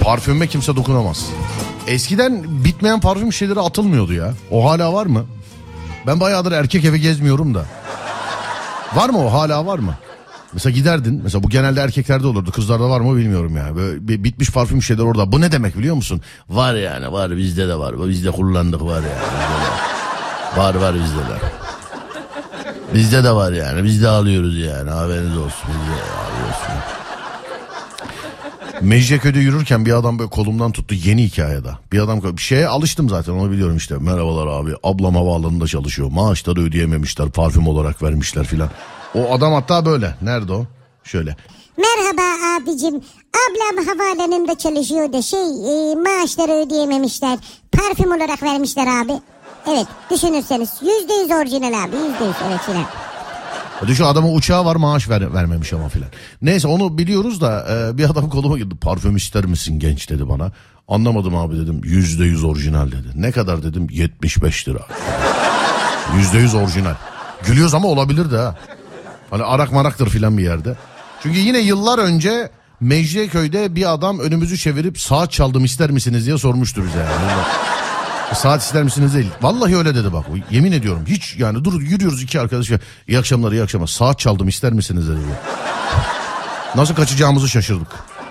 Parfüme kimse dokunamaz. Eskiden bitmeyen parfüm şişeleri atılmıyordu ya. O hala var mı? Ben bayağıdır erkek evi gezmiyorum da. Var mı o, hala var mı? Mesela giderdin, mesela bu genelde erkeklerde olurdu, kızlarda var mı bilmiyorum ya. Böyle bitmiş parfüm şişeler orada. Bu ne demek biliyor musun? Var yani, var, bizde de var. Bizde kullandık, var yani. Var bizde de. Bizde de var yani. Biz de alıyoruz yani. Haberiniz olsun. Biz de alıyoruz. Mecidiyeköy'de yürürken bir adam böyle kolumdan tuttu, yeni hikayede. Bir adam, bir şeye alıştım zaten, onu biliyorum işte. Merhabalar abi, ablam havaalanında çalışıyor. Maaşları ödeyememişler, parfüm olarak vermişler filan. O adam hatta böyle. Nerede o? Şöyle. Merhaba abicim. Ablam havaalanında çalışıyor da maaşları ödeyememişler. Parfüm olarak vermişler abi. Evet, düşünürseniz %100 orijinal abi, %100, evet filan. Düşün, adamın uçağı var, maaş vermemiş ama filan. Neyse, onu biliyoruz da bir adam koluma girdi. Parfüm ister misin genç dedi bana. Anlamadım abi dedim. %100 orijinal dedi. Ne kadar dedim? 75 lira. %100 orijinal. Gülüyoruz ama olabilir de ha. Hani arak maraktır filan bir yerde. Çünkü yine yıllar önce Mecidiyeköy'de bir adam önümüzü çevirip saat çaldım ister misiniz diye sormuştu bize yani. Saat ister misiniz değil. Vallahi öyle dedi bak. Yemin ediyorum. Hiç yani, yürüyoruz iki arkadaş. İyi akşamlar, iyi akşamlar. Saat çaldım ister misiniz dedi. Nasıl kaçacağımızı şaşırdık.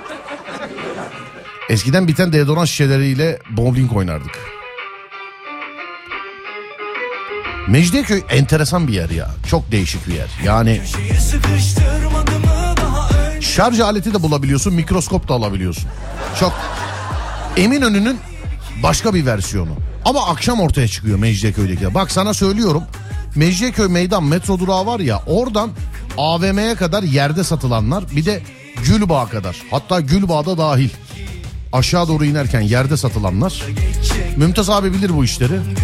Eskiden biten deodorant şişeleriyle bowling oynardık. Mecidiyeköy enteresan bir yer ya. Çok değişik bir yer. Yani şarj aleti de bulabiliyorsun, mikroskop da alabiliyorsun. Çok. Eminönü'nün başka bir versiyonu. Ama akşam ortaya çıkıyor Mecidiyeköy'deki. Bak sana söylüyorum. Mecidiyeköy meydan metro durağı var ya, oradan AVM'ye kadar yerde satılanlar, bir de Gülbağ'a kadar, hatta Gülbağ'da dahil aşağı doğru inerken yerde satılanlar. Mümtaz abi bilir bu işleri.